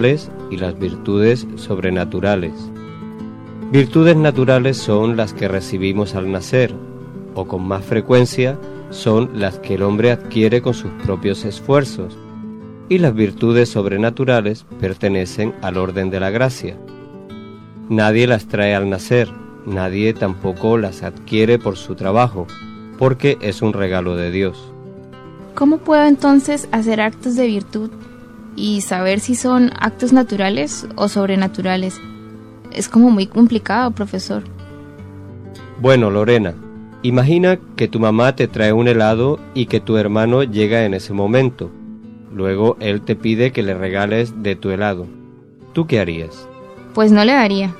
y las virtudes sobrenaturales. Virtudes naturales son las que recibimos al nacer, o con más frecuencia son las que el hombre adquiere con sus propios esfuerzos, y las virtudes sobrenaturales pertenecen al orden de la gracia. Nadie las trae al nacer, nadie tampoco las adquiere por su trabajo, porque es un regalo de Dios. ¿Cómo puedo entonces hacer actos de virtud y saber si son actos naturales o sobrenaturales? Es como muy complicado, profesor. Bueno, Lorena, imagina que tu mamá te trae un helado y que tu hermano llega en ese momento. Luego él te pide que le regales de tu helado. ¿Tú qué harías? Pues no le daría.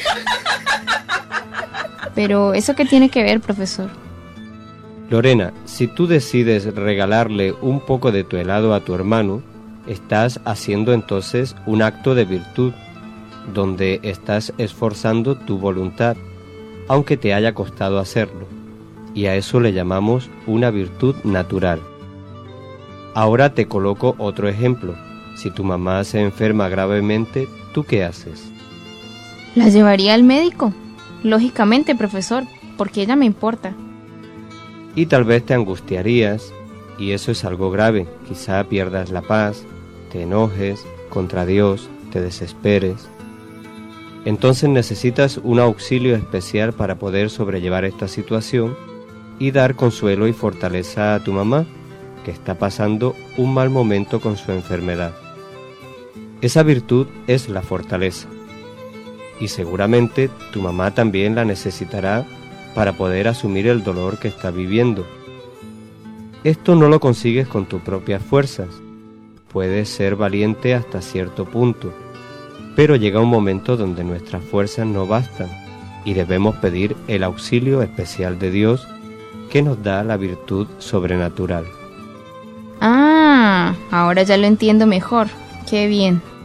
Pero ¿eso qué tiene que ver, profesor? Lorena, si tú decides regalarle un poco de tu helado a tu hermano, estás haciendo entonces un acto de virtud, donde estás esforzando tu voluntad, aunque te haya costado hacerlo, y a eso le llamamos una virtud natural. Ahora te coloco otro ejemplo. Si tu mamá se enferma gravemente, ¿tú qué haces? La llevaría al médico, lógicamente, profesor, porque ella me importa. Y tal vez te angustiarías, y eso es algo grave. Quizá pierdas la paz, te enojes contra Dios, te desesperes. Entonces necesitas un auxilio especial para poder sobrellevar esta situación y dar consuelo y fortaleza a tu mamá, que está pasando un mal momento con su enfermedad. Esa virtud es la fortaleza, y seguramente tu mamá también la necesitará para poder asumir el dolor que está viviendo. Esto no lo consigues con tus propias fuerzas. Puedes ser valiente hasta cierto punto, pero llega un momento donde nuestras fuerzas no bastan y debemos pedir el auxilio especial de Dios, que nos da la virtud sobrenatural. Ah, ahora ya lo entiendo mejor. Qué bien.